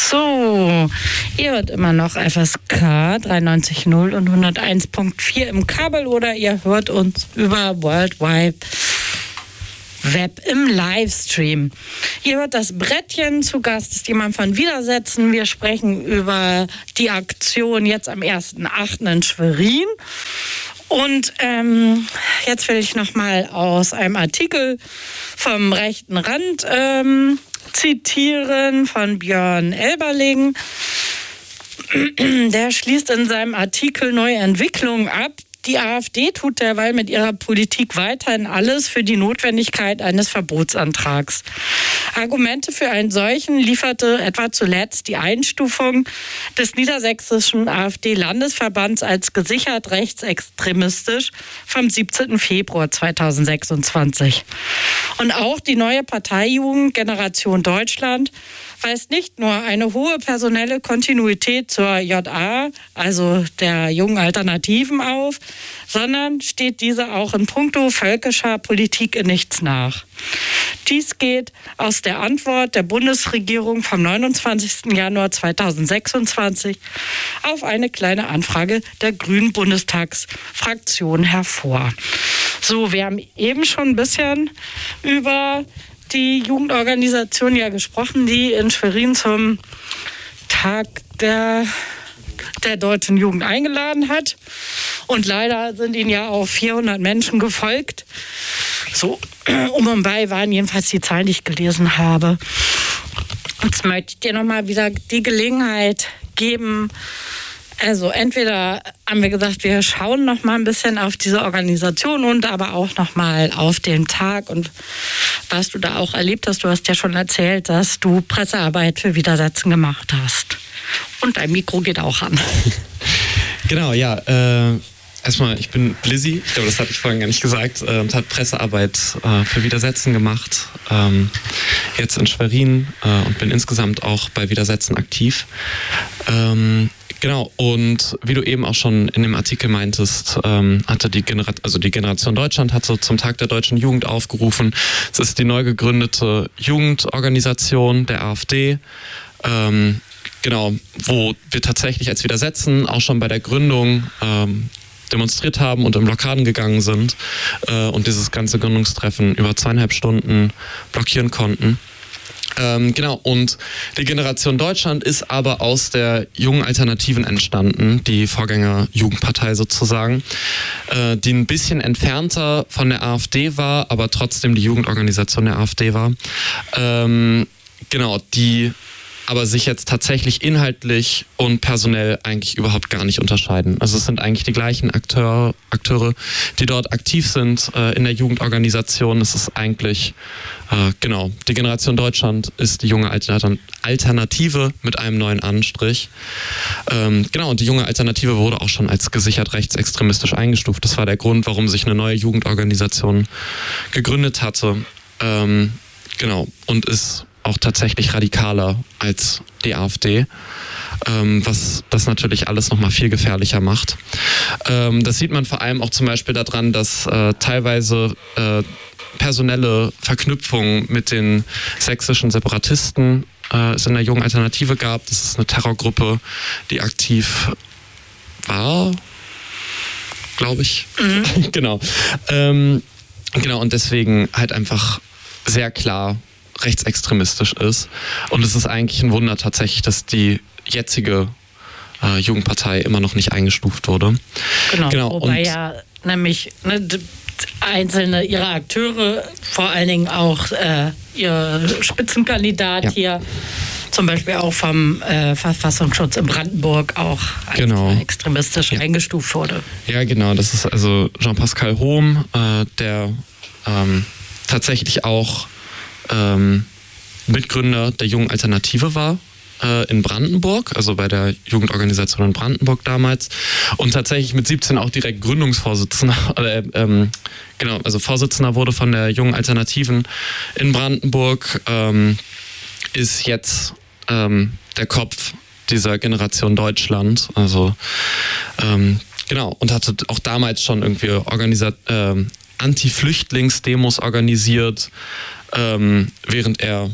So, ihr hört immer noch FSK 93.0 und 101.4 im Kabel oder ihr hört uns über World Wide Web im Livestream. Ihr hört das Brettchen, zu Gast ist jemand von Widersetzen. Wir sprechen über die Aktion jetzt am 1.8. in Schwerin. Und jetzt will ich nochmal aus einem Artikel vom rechten Rand zitieren von Björn Elberling. Der schließt in seinem Artikel neue Entwicklungen ab. Die AfD tut derweil mit ihrer Politik weiterhin alles für die Notwendigkeit eines Verbotsantrags. Argumente für einen solchen lieferte etwa zuletzt die Einstufung des niedersächsischen AfD-Landesverbands als gesichert rechtsextremistisch vom 17. Februar 2026. Und auch die neue Parteijugend Generation Deutschland weist nicht nur eine hohe personelle Kontinuität zur JA, also der jungen Alternativen, auf, sondern steht diese auch in puncto völkischer Politik in nichts nach. Dies geht aus der Antwort der Bundesregierung vom 29. Januar 2026 auf eine kleine Anfrage der Grünen Bundestagsfraktion hervor. So, wir haben eben schon ein bisschen über die Jugendorganisation ja gesprochen, die in Schwerin zum Tag der deutschen Jugend eingeladen hat. Und leider sind ihnen ja auch 400 Menschen gefolgt. So und bei waren jedenfalls die Zahlen, die ich gelesen habe. Jetzt möchte ich dir nochmal wieder die Gelegenheit geben. Also entweder haben wir gesagt, wir schauen noch mal ein bisschen auf diese Organisation und aber auch noch mal auf den Tag und was du da auch erlebt hast. Du hast ja schon erzählt, dass du Pressearbeit für Widersetzen gemacht hast. Und dein Mikro geht auch an. Genau, ja. Erstmal, ich bin Lizzie, ich glaube, das hatte ich vorhin gar nicht gesagt, und habe Pressearbeit für Widersetzen gemacht, jetzt in Schwerin und bin insgesamt auch bei Widersetzen aktiv. Genau, und wie du eben auch schon in dem Artikel meintest, hatte die Generation Deutschland hat so zum Tag der deutschen Jugend aufgerufen. Es ist die neu gegründete Jugendorganisation der AfD, genau, wo wir tatsächlich als Widersetzen auch schon bei der Gründung demonstriert haben und in Blockaden gegangen sind und dieses ganze Gründungstreffen über 2,5 Stunden blockieren konnten. Genau, und die Generation Deutschland ist aber aus der jungen Alternativen entstanden, die Vorgänger-Jugendpartei sozusagen, die ein bisschen entfernter von der AfD war, aber trotzdem die Jugendorganisation der AfD war. Genau, die aber sich jetzt tatsächlich inhaltlich und personell eigentlich überhaupt gar nicht unterscheiden. Also es sind eigentlich die gleichen Akteure, die dort aktiv sind in der Jugendorganisation. Es ist eigentlich, genau, die Generation Deutschland ist die junge Alternative mit einem neuen Anstrich. Genau, und die junge Alternative wurde auch schon als gesichert rechtsextremistisch eingestuft. Das war der Grund, warum sich eine neue Jugendorganisation gegründet hatte. Genau, und ist auch tatsächlich radikaler als die AfD, was das natürlich alles nochmal viel gefährlicher macht. Das sieht man vor allem auch zum Beispiel daran, dass teilweise personelle Verknüpfungen mit den sächsischen Separatisten es in der jungen Alternative gab. Das ist eine Terrorgruppe, die aktiv war, glaube ich. Mhm. Genau. Genau, und deswegen halt einfach sehr klar rechtsextremistisch ist. Und es ist eigentlich ein Wunder tatsächlich, dass die jetzige Jugendpartei immer noch nicht eingestuft wurde. Genau. Wobei ja nämlich einzelne ihrer Akteure, vor allen Dingen auch ihr Spitzenkandidat hier, zum Beispiel auch vom Verfassungsschutz in Brandenburg auch als extremistisch eingestuft wurde. Ja, genau. Das ist also Jean-Pascal Hohm, der tatsächlich auch Mitgründer der Jungen Alternative war in Brandenburg, also bei der Jugendorganisation in Brandenburg damals und tatsächlich mit 17 auch direkt Gründungsvorsitzender, genau, also Vorsitzender wurde von der Jungen Alternativen in Brandenburg, ist jetzt der Kopf dieser Generation Deutschland, also genau, und hatte auch damals schon irgendwie Anti-Flüchtlings-Demos organisiert, während er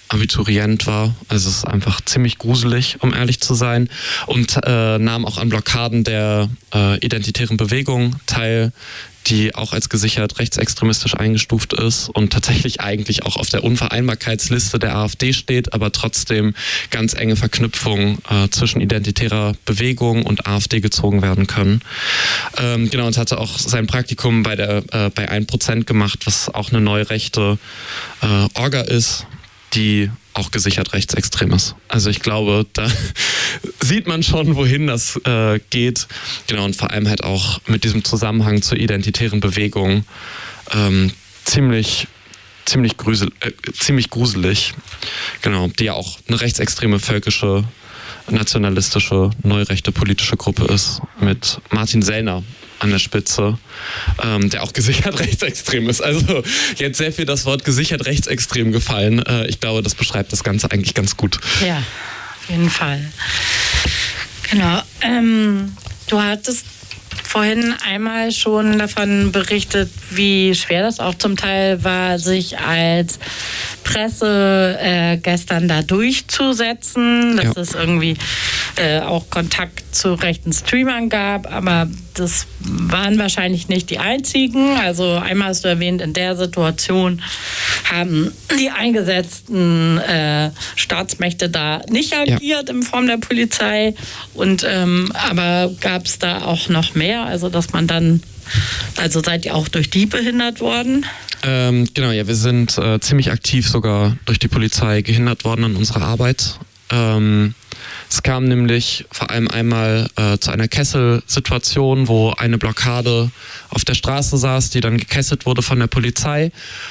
Abiturient war. Also es ist einfach ziemlich gruselig, um ehrlich zu sein. Und nahm auch an Blockaden der identitären Bewegung teil, die auch als gesichert rechtsextremistisch eingestuft ist und tatsächlich eigentlich auch auf der Unvereinbarkeitsliste der AfD steht, aber trotzdem ganz enge Verknüpfungen zwischen identitärer Bewegung und AfD gezogen werden können. Genau, und hatte auch sein Praktikum bei 1% gemacht, was auch eine neurechte Orga ist, die auch gesichert rechtsextrem ist. Also ich glaube, da sieht man schon, wohin das geht. Genau, und vor allem halt auch mit diesem Zusammenhang zur identitären Bewegung ziemlich gruselig. Genau, die ja auch eine rechtsextreme, völkische, nationalistische, neurechte politische Gruppe ist, mit Martin Sellner an der Spitze, der auch gesichert rechtsextrem ist. Also jetzt sehr viel das Wort gesichert rechtsextrem gefallen. Ich glaube, das beschreibt das Ganze eigentlich ganz gut. Ja, auf jeden Fall. Genau. Du hattest vorhin einmal schon davon berichtet, wie schwer das auch zum Teil war, sich als Presse gestern da durchzusetzen, dass es irgendwie auch Kontakt zu rechten Streamern gab, aber das waren wahrscheinlich nicht die einzigen. Also einmal hast du erwähnt, in der Situation haben die eingesetzten Staatsmächte da nicht agiert in Form der Polizei. Und aber gab es da auch noch mehr? Also dass man dann, also seid ihr auch durch die behindert worden? Genau, ja, wir sind ziemlich aktiv sogar durch die Polizei gehindert worden an unserer Arbeit. Es kam nämlich vor allem einmal zu einer Kesselsituation, wo eine Blockade auf der Straße saß, die dann gekesselt wurde von der Polizei.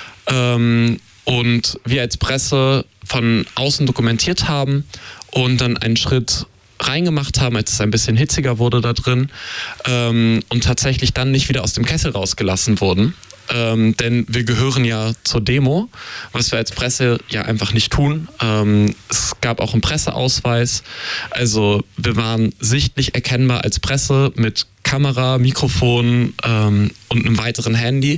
Und wir als Presse von außen dokumentiert haben und dann einen Schritt reingemacht haben, als es ein bisschen hitziger wurde da drin, und tatsächlich dann nicht wieder aus dem Kessel rausgelassen wurden. Denn wir gehören ja zur Demo, was wir als Presse ja einfach nicht tun. Es gab auch einen Presseausweis, also wir waren sichtlich erkennbar als Presse mit Kamera, Mikrofon und einem weiteren Handy.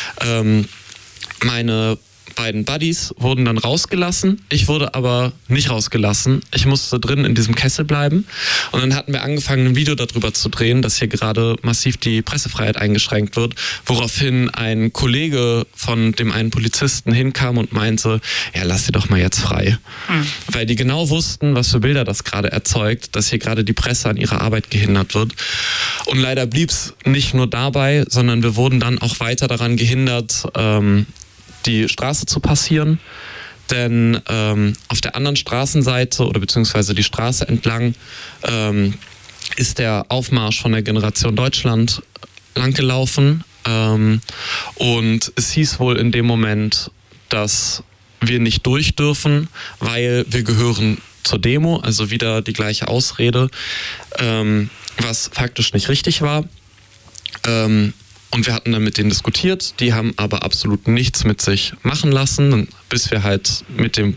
Meine beiden Buddies wurden dann rausgelassen. Ich wurde aber nicht rausgelassen. Ich musste drin in diesem Kessel bleiben. Und dann hatten wir angefangen, ein Video darüber zu drehen, dass hier gerade massiv die Pressefreiheit eingeschränkt wird, woraufhin ein Kollege von dem einen Polizisten hinkam und meinte, ja, lass sie doch mal jetzt frei. Weil die genau wussten, was für Bilder das gerade erzeugt, dass hier gerade die Presse an ihrer Arbeit gehindert wird. Und leider blieb es nicht nur dabei, sondern wir wurden dann auch weiter daran gehindert, die Straße zu passieren, denn auf der anderen Straßenseite oder beziehungsweise die Straße entlang ist der Aufmarsch von der Generation Deutschland langgelaufen und es hieß wohl in dem Moment, dass wir nicht durch dürfen, weil wir gehören zur Demo, also wieder die gleiche Ausrede, was faktisch nicht richtig war. Und wir hatten dann mit denen diskutiert, die haben aber absolut nichts mit sich machen lassen, bis wir halt mit dem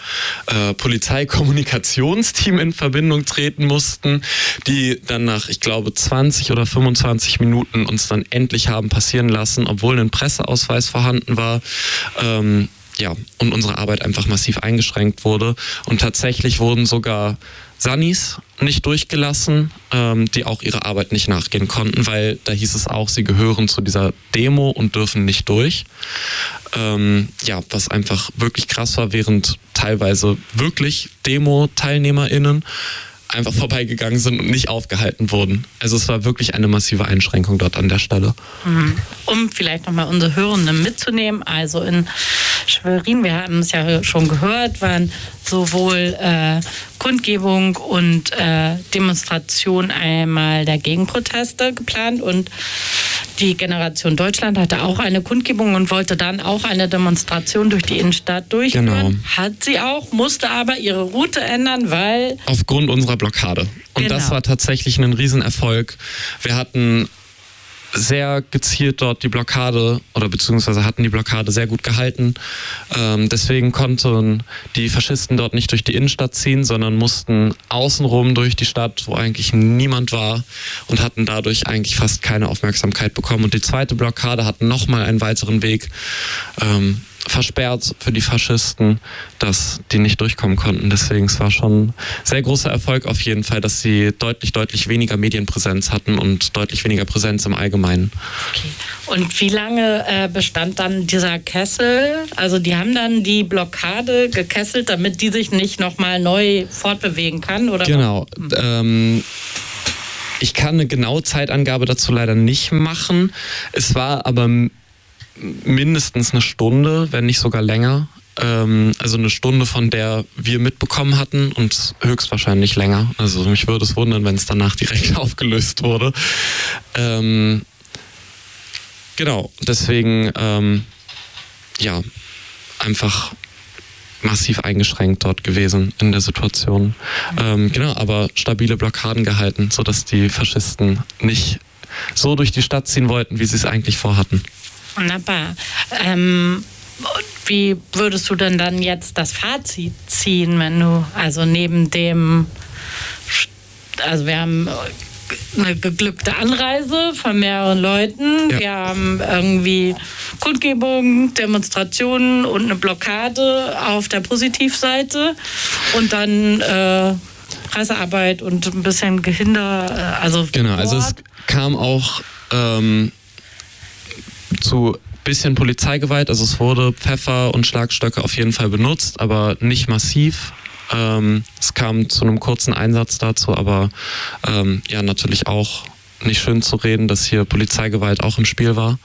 Polizeikommunikationsteam in Verbindung treten mussten, die dann nach, ich glaube, 20 oder 25 Minuten uns dann endlich haben passieren lassen, obwohl ein Presseausweis vorhanden war. Und unsere Arbeit einfach massiv eingeschränkt wurde. Und tatsächlich wurden sogar Sannis nicht durchgelassen, die auch ihrer Arbeit nicht nachgehen konnten, weil da hieß es auch, sie gehören zu dieser Demo und dürfen nicht durch. Was einfach wirklich krass war, während teilweise wirklich Demo-TeilnehmerInnen einfach vorbeigegangen sind und nicht aufgehalten wurden. Also es war wirklich eine massive Einschränkung dort an der Stelle. Um vielleicht nochmal unsere Hörenden mitzunehmen, also in Schwerin, wir haben es ja schon gehört, waren sowohl Kundgebung und Demonstration einmal der Gegenproteste geplant und die Generation Deutschland hatte auch eine Kundgebung und wollte dann auch eine Demonstration durch die Innenstadt durchführen. Genau. Hat sie auch, musste aber ihre Route ändern, weil... Aufgrund unserer Blockade. Und das war tatsächlich ein Riesenerfolg. Wir hatten sehr gezielt dort die Blockade oder beziehungsweise hatten die Blockade sehr gut gehalten. Deswegen konnten die Faschisten dort nicht durch die Innenstadt ziehen, sondern mussten außenrum durch die Stadt, wo eigentlich niemand war und hatten dadurch eigentlich fast keine Aufmerksamkeit bekommen. Und die zweite Blockade hat nochmal einen weiteren Weg versperrt für die Faschisten, dass die nicht durchkommen konnten. Deswegen, es war schon ein sehr großer Erfolg auf jeden Fall, dass sie deutlich weniger Medienpräsenz hatten und deutlich weniger Präsenz im Allgemeinen. Okay. Und wie lange bestand dann dieser Kessel? Also die haben dann die Blockade gekesselt, damit die sich nicht nochmal neu fortbewegen kann, oder? Genau. Ich kann eine genaue Zeitangabe dazu leider nicht machen. Es war aber mindestens eine Stunde, wenn nicht sogar länger. Also eine Stunde, von der wir mitbekommen hatten und höchstwahrscheinlich länger. Also mich würde es wundern, wenn es danach direkt aufgelöst wurde. Genau, deswegen einfach massiv eingeschränkt dort gewesen in der Situation. Genau, aber stabile Blockaden gehalten, sodass die Faschisten nicht so durch die Stadt ziehen wollten, wie sie es eigentlich vorhatten. Wunderbar. Wie würdest du denn dann jetzt das Fazit ziehen, wenn du, also neben dem, also wir haben eine geglückte Anreise von mehreren Leuten, wir haben irgendwie Kundgebungen, Demonstrationen und eine Blockade auf der Positivseite und dann Pressearbeit und ein bisschen Gehinder, also genau, also es kam auch zu bisschen Polizeigewalt, also es wurde Pfeffer und Schlagstöcke auf jeden Fall benutzt, aber nicht massiv. Es kam zu einem kurzen Einsatz dazu, aber natürlich auch nicht schön zu reden, dass hier Polizeigewalt auch im Spiel war.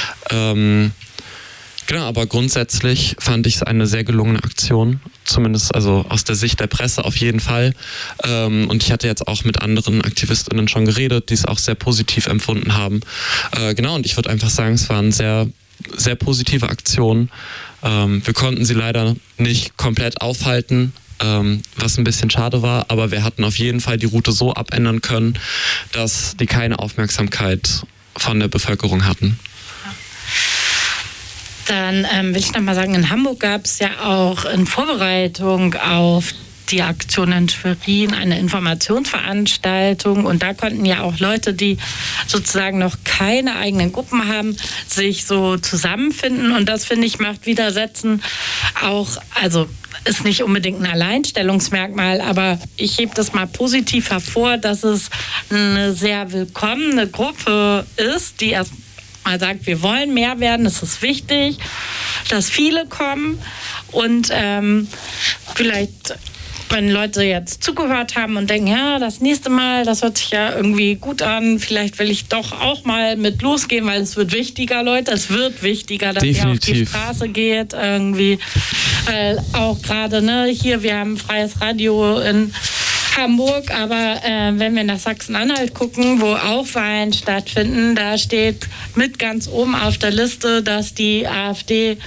Genau, aber grundsätzlich fand ich es eine sehr gelungene Aktion, zumindest also aus der Sicht der Presse auf jeden Fall. Und ich hatte jetzt auch mit anderen AktivistInnen schon geredet, die es auch sehr positiv empfunden haben. Genau, und ich würde einfach sagen, es war eine sehr, sehr positive Aktion. Wir konnten sie leider nicht komplett aufhalten, was ein bisschen schade war, aber wir hatten auf jeden Fall die Route so abändern können, dass die keine Aufmerksamkeit von der Bevölkerung hatten. Dann will ich noch mal sagen, in Hamburg gab es ja auch in Vorbereitung auf die Aktion in Schwerin eine Informationsveranstaltung und da konnten ja auch Leute, die sozusagen noch keine eigenen Gruppen haben, sich so zusammenfinden und das, finde ich, macht Widersetzen auch, also ist nicht unbedingt ein Alleinstellungsmerkmal, aber ich hebe das mal positiv hervor, dass es eine sehr willkommene Gruppe ist, die erst mal sagt, wir wollen mehr werden, es ist wichtig, dass viele kommen und vielleicht, wenn Leute jetzt zugehört haben und denken, ja, das nächste Mal, das hört sich ja irgendwie gut an, vielleicht will ich doch auch mal mit losgehen, weil es wird wichtiger, Leute, es wird wichtiger, dass ihr auf die Straße geht irgendwie, weil auch gerade, hier, wir haben freies Radio in Hamburg, aber wenn wir nach Sachsen-Anhalt gucken, wo auch Wahlen stattfinden, da steht mit ganz oben auf der Liste, dass die AfD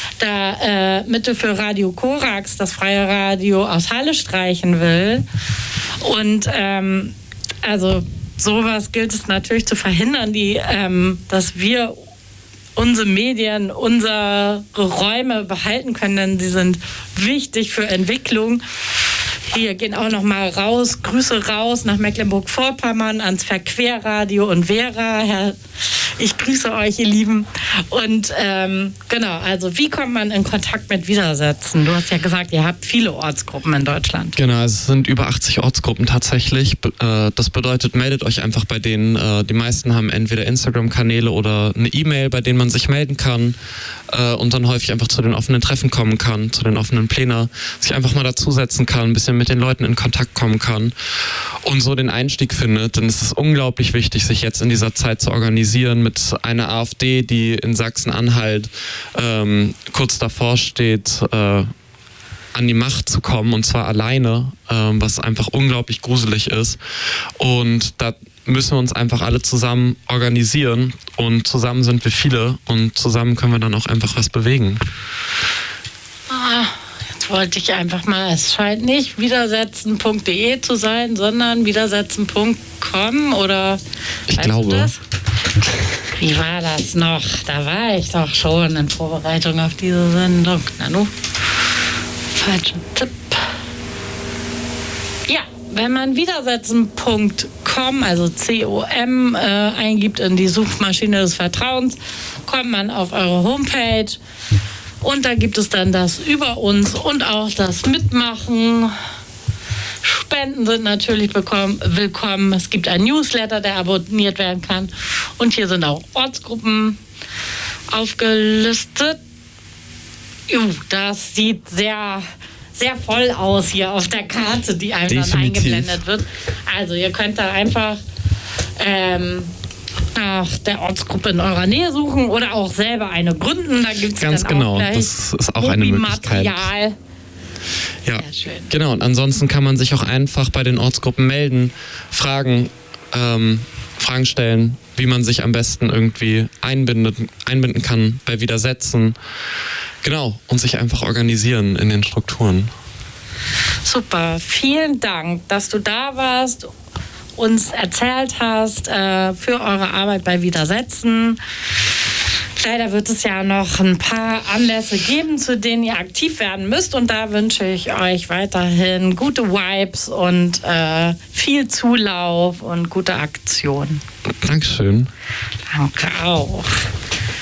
da Mittel für Radio Korax, das freie Radio, aus Halle streichen will. Und also sowas gilt es natürlich zu verhindern, dass wir unsere Medien, unsere Räume behalten können, denn sie sind wichtig für Entwicklung. Hier gehen auch noch mal Grüße raus nach Mecklenburg-Vorpommern ans Verquerradio und Vera. Ich grüße euch, ihr Lieben. Und genau, also wie kommt man in Kontakt mit Widersetzen? Du hast ja gesagt, ihr habt viele Ortsgruppen in Deutschland. Genau, es sind über 80 Ortsgruppen tatsächlich. Das bedeutet, meldet euch einfach bei denen. Die meisten haben entweder Instagram-Kanäle oder eine E-Mail, bei denen man sich melden kann und dann häufig einfach zu den offenen Treffen kommen kann, zu den offenen Plänen, sich einfach mal dazusetzen kann, ein bisschen mit den Leuten in Kontakt kommen kann und so den Einstieg findet. Denn es ist unglaublich wichtig, sich jetzt in dieser Zeit zu organisieren mit einer AfD, die in Sachsen-Anhalt kurz davor steht, an die Macht zu kommen und zwar alleine, was einfach unglaublich gruselig ist. Und da müssen wir uns einfach alle zusammen organisieren und zusammen sind wir viele und zusammen können wir dann auch einfach was bewegen. Jetzt wollte ich einfach mal, es scheint nicht widersetzen.de zu sein, sondern widersetzen.com oder ich glaube. Das? Wie war das noch? Da war ich doch schon in Vorbereitung auf diese Sendung. Nanu? Falscher Tipp. Ja, wenn man widersetzen.com, also COM, eingibt in die Suchmaschine des Vertrauens, kommt man auf eure Homepage Und da gibt es dann das Über uns und auch das Mitmachen. Spenden sind natürlich willkommen. Es gibt einen Newsletter, der abonniert werden kann. Und hier sind auch Ortsgruppen aufgelistet. Das sieht sehr, sehr voll aus hier auf der Karte, die einem dann eingeblendet wird. Also ihr könnt da einfach nach der Ortsgruppe in eurer Nähe suchen oder auch selber eine gründen. Da gibt es ganz dann genau, auch gleich das ist auch eine Möglichkeit. Ja, genau. Und ansonsten kann man sich auch einfach bei den Ortsgruppen melden, Fragen stellen, wie man sich am besten irgendwie einbinden kann bei Widersetzen. Genau, und sich einfach organisieren in den Strukturen. Super, vielen Dank, dass du da warst, uns erzählt hast für eure Arbeit bei Widersetzen. Leider wird es ja noch ein paar Anlässe geben, zu denen ihr aktiv werden müsst. Und da wünsche ich euch weiterhin gute Vibes und viel Zulauf und gute Aktion. Dankeschön. Danke auch.